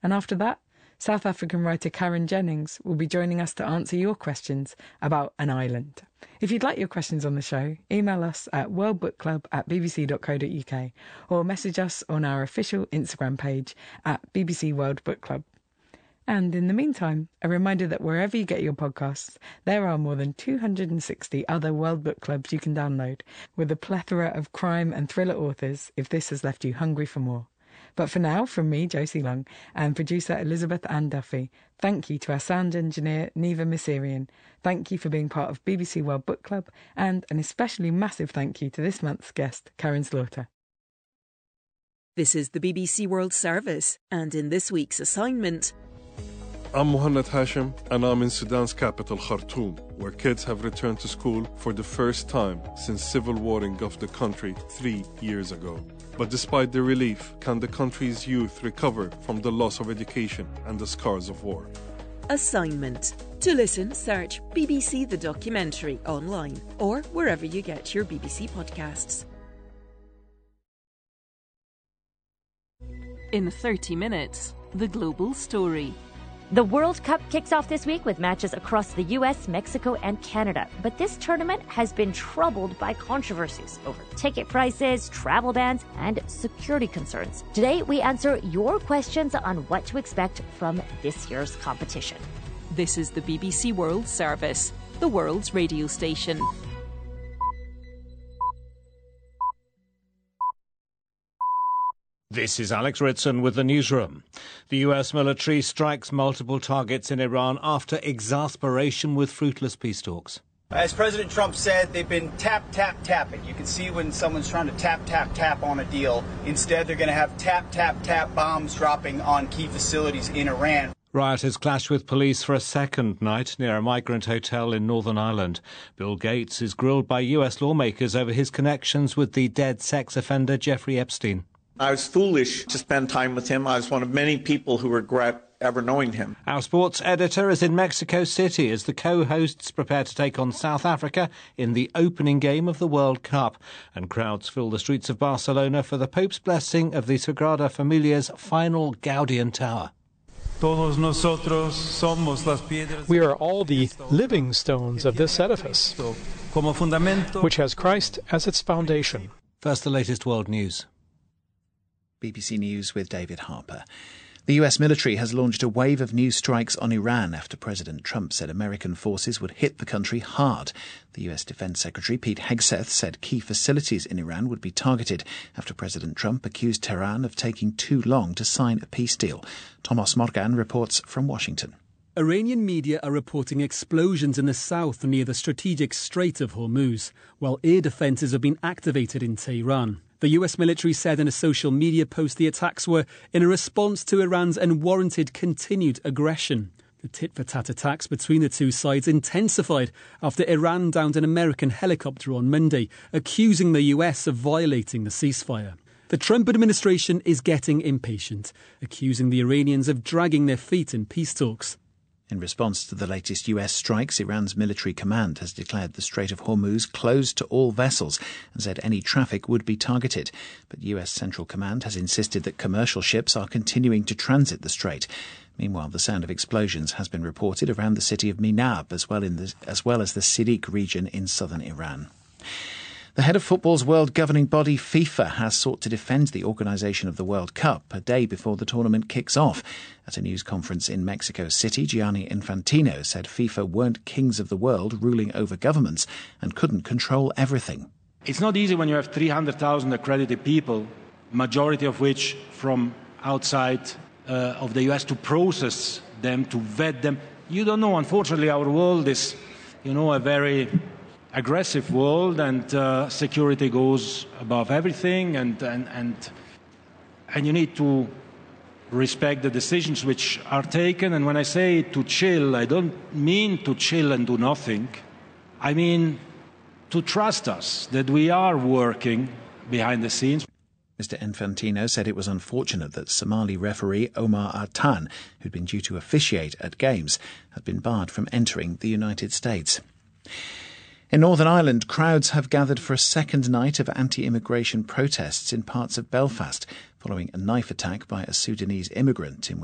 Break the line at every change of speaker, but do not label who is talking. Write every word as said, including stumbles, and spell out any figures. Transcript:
And after that, South African writer Karen Jennings will be joining us to answer your questions about an island. If you'd like your questions on the show, email us at worldbookclub at bbc.co.uk or message us on our official Instagram page at B B C World Book Club. And in the meantime, a reminder that wherever you get your podcasts, there are more than two hundred sixty other World Book Clubs you can download, with a plethora of crime and thriller authors if this has left you hungry for more. But for now, from me, Josie Long, and producer Elizabeth Ann Duffy, thank you to our sound engineer, Neva Misirian. Thank you for being part of B B C World Book Club, and an especially massive thank you to this month's guest, Karen Slaughter.
This is the B B C World Service, and in this week's assignment...
I'm Mohanad Hashim, and I'm in Sudan's capital, Khartoum, where kids have returned to school for the first time since civil war engulfed the country three years ago. But despite the relief, can the country's youth recover from the loss of education and the scars of war?
Assignment. To listen, search B B C The Documentary online or wherever you get your B B C podcasts. In thirty minutes, the global story.
The World Cup kicks off this week with matches across the U S, Mexico, and Canada. But this tournament has been troubled by controversies over ticket prices, travel bans, and security concerns. Today, we answer your questions on what to expect from this year's competition.
This is the B B C World Service, the world's radio station.
This is Alex Ritson with the newsroom. The U S military strikes multiple targets in Iran after exasperation with fruitless peace talks.
As President Trump said, they've been tap, tap, tapping. You can see when someone's trying to tap, tap, tap on a deal. Instead, they're going to have tap, tap, tap bombs dropping on key facilities in Iran.
Rioters clashed with police for a second night near a migrant hotel in Northern Ireland. Bill Gates is grilled by U S lawmakers over his connections with the dead sex offender Jeffrey Epstein.
I was foolish to spend time with him. I was one of many people who regret ever knowing him.
Our sports editor is in Mexico City as the co-hosts prepare to take on South Africa in the opening game of the World Cup. And crowds fill the streets of Barcelona for the Pope's blessing of the Sagrada Familia's final Gaudian tower.
We are all the living stones of this edifice, which has Christ as its foundation.
First, the latest world news.
B B C News with David Harper. The U S military has launched a wave of new strikes on Iran after President Trump said American forces would hit the country hard. The U S Defense Secretary Pete Hegseth said key facilities in Iran would be targeted after President Trump accused Tehran of taking too long to sign a peace deal. Thomas Morgan reports from Washington.
Iranian media are reporting explosions in the south near the strategic Strait of Hormuz, while air defences have been activated in Tehran. The U S military said in a social media post the attacks were in a response to Iran's unwarranted continued aggression. The tit-for-tat attacks between the two sides intensified after Iran downed an American helicopter on Monday, accusing the U S of violating the ceasefire. The Trump administration is getting impatient, accusing the Iranians of dragging their feet in peace talks.
In response to the latest U S strikes, Iran's military command has declared the Strait of Hormuz closed to all vessels and said any traffic would be targeted. But U S Central Command has insisted that commercial ships are continuing to transit the strait. Meanwhile, the sound of explosions has been reported around the city of Minab as well, in the, as well as the Sirik region in southern Iran. The head of football's world governing body, FIFA, has sought to defend the organisation of the World Cup a day before the tournament kicks off. At a news conference in Mexico City, Gianni Infantino said FIFA weren't kings of the world ruling over governments and couldn't control everything.
It's not easy when you have three hundred thousand accredited people, majority of which from outside uh, of the U S, to process them, to vet them. You don't know. Unfortunately, our world is, you know, a very aggressive world, and uh, security goes above everything, and, and and and you need to respect the decisions which are taken. And when I say to chill, I don't mean to chill and do nothing. I mean to trust us that we are working behind the scenes.
Mister Infantino said it was unfortunate that Somali referee Omar Artan, who'd been due to officiate at games, had been barred from entering the United States. In Northern Ireland, crowds have gathered for a second night of anti-immigration protests in parts of Belfast, following a knife attack by a Sudanese immigrant in